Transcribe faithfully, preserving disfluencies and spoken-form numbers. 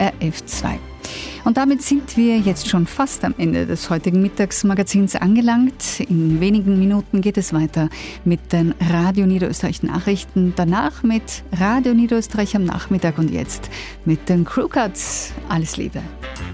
R F zwei. Und damit sind wir jetzt schon fast am Ende des heutigen Mittagsmagazins angelangt. In wenigen Minuten geht es weiter mit den Radio Niederösterreich Nachrichten, danach mit Radio Niederösterreich am Nachmittag und jetzt mit den Crew Cuts. Alles Liebe.